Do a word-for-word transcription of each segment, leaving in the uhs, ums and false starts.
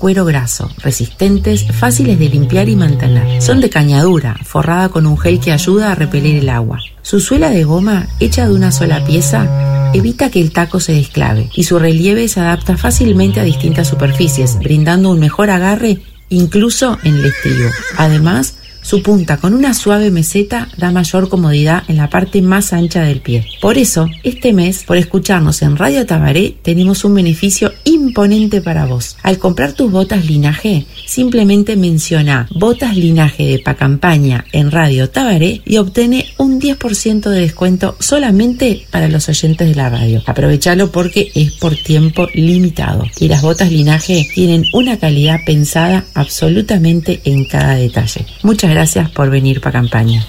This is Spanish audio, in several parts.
cuero graso, resistentes, fáciles de limpiar y mantener. Son de cañadura, forrada con un gel que ayuda a repeler el agua. Su suela de goma, hecha de una sola pieza, evita que el taco se desclave y su relieve se adapta fácilmente a distintas superficies, brindando un mejor agarre incluso en el estribo. Además, su punta con una suave meseta da mayor comodidad en la parte más ancha del pie. Por eso, este mes, por escucharnos en Radio Tabaré, tenemos un beneficio imponente para vos. Al comprar tus botas Linaje, simplemente menciona Botas Linaje de Pacampaña en Radio Tabaré y obtiene un diez por ciento de descuento solamente para los oyentes de la radio. Aprovechalo porque es por tiempo limitado. Y las botas Linaje tienen una calidad pensada absolutamente en cada detalle. Muchas gracias. Gracias por venir para campaña.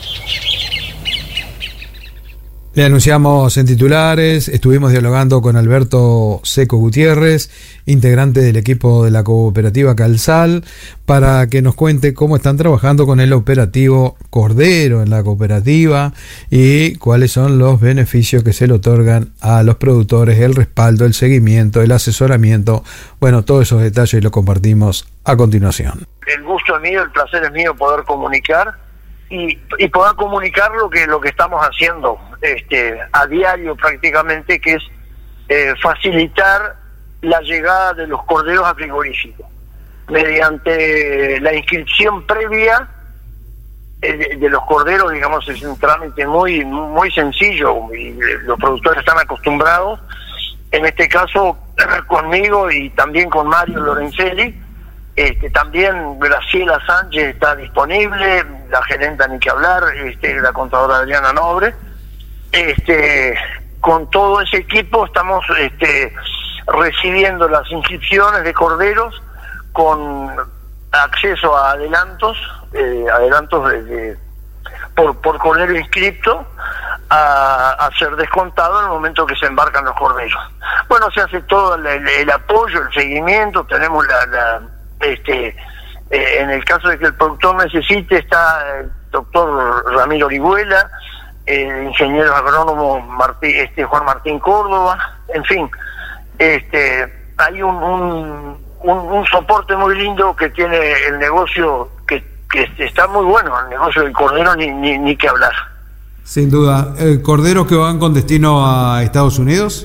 Le anunciamos en titulares, estuvimos dialogando con Alberto Seco Gutiérrez, integrante del equipo de la cooperativa Calsal, para que nos cuente cómo están trabajando con el operativo Cordero en la cooperativa y cuáles son los beneficios que se le otorgan a los productores, el respaldo, el seguimiento, el asesoramiento. Bueno, todos esos detalles los compartimos a continuación. El gusto es mío, el placer es mío poder comunicar y, y poder comunicar lo que lo que estamos haciendo este a diario prácticamente, que es eh, facilitar la llegada de los corderos a frigorífico mediante la inscripción previa eh, de, de los corderos. Digamos, es un trámite muy muy sencillo y los productores están acostumbrados, en este caso conmigo y también con Mario Lorenzelli. Este, también Graciela Sánchez está disponible, la gerenta ni que hablar, este, la contadora Adriana Nobre. Este, con todo ese equipo estamos este, recibiendo las inscripciones de corderos con acceso a adelantos, eh, adelantos de, de, por, por cordero inscripto a, a ser descontado en el momento que se embarcan los corderos. Bueno, se hace todo el, el, el apoyo, el seguimiento, tenemos la... la Este, eh, en el caso de que el productor necesite, está el doctor Ramiro Orihuela, el ingeniero agrónomo Martí, este, Juan Martín Córdoba, en fin, este, hay un, un, un, un soporte muy lindo que tiene el negocio, que, que está muy bueno, el negocio del cordero, ni, ni, ni que hablar. Sin duda. ¿Eh, ¿Corderos que van con destino a Estados Unidos?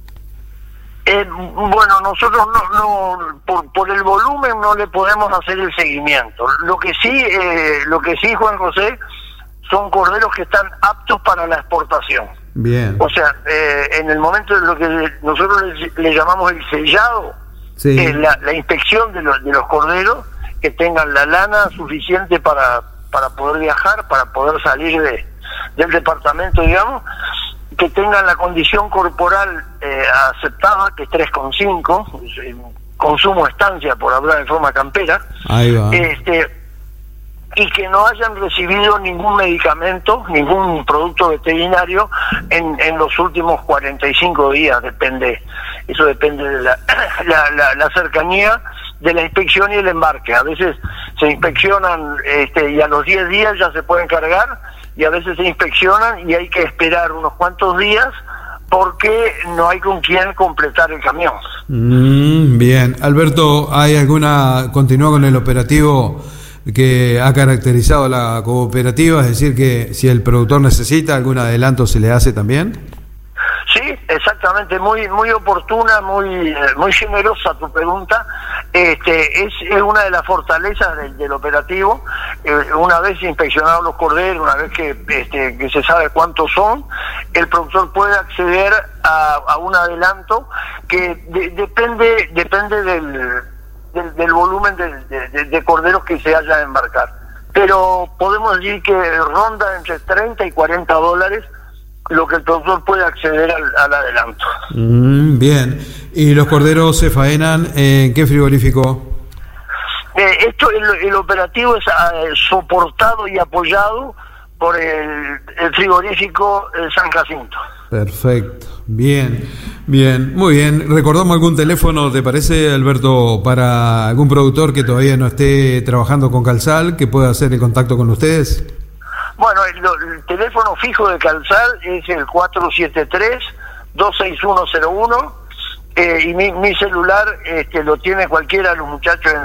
Eh, bueno, nosotros no, no por, por el volumen no le podemos hacer el seguimiento. Lo que sí, eh, lo que sí, Juan José, son corderos que están aptos para la exportación. Bien. O sea, eh, en el momento de lo que nosotros le, le llamamos el sellado, sí. es la, la inspección de los, de los corderos, que tengan la lana suficiente para, para poder viajar, para poder salir de, del departamento, digamos, que tengan la condición corporal eh, aceptada, que es tres coma cinco, consumo estancia, por hablar de forma campera. Ahí va. Este, y que no hayan recibido ningún medicamento, ningún producto veterinario en, en los últimos cuarenta y cinco días, depende, eso depende de la, la, la, la cercanía de la inspección y el embarque. A veces se inspeccionan este, y a los diez días ya se pueden cargar, y a veces se inspeccionan y hay que esperar unos cuantos días porque no hay con quién completar el camión. Mm, bien. Alberto, ¿hay alguna, continúa con el operativo que ha caracterizado la cooperativa? Es decir, que si el productor necesita algún adelanto, ¿se le hace también? Sí, exactamente, muy muy oportuna, muy muy generosa tu pregunta. Este es, es una de las fortalezas del, del operativo. Eh, una vez inspeccionados los corderos, una vez que este, que se sabe cuántos son, el productor puede acceder a, a un adelanto que de, depende depende del, del, del volumen de, de, de corderos que se haya a embarcar. Pero podemos decir que ronda entre treinta y cuarenta dólares lo que el productor puede acceder al, al adelanto. Mm, bien. ¿Y los corderos se faenan en qué frigorífico? Eh, esto, el, el operativo es eh, soportado y apoyado por el, el frigorífico eh, San Jacinto. Perfecto. Bien, bien, muy bien. ¿Recordamos algún teléfono, te parece, Alberto, para algún productor que todavía no esté trabajando con Calsal, que pueda hacer el contacto con ustedes? Bueno, el, el teléfono fijo de Calsal es el cuatro siete tres, dos seis uno cero uno, eh, y mi, mi celular este, lo tiene cualquiera de los muchachos en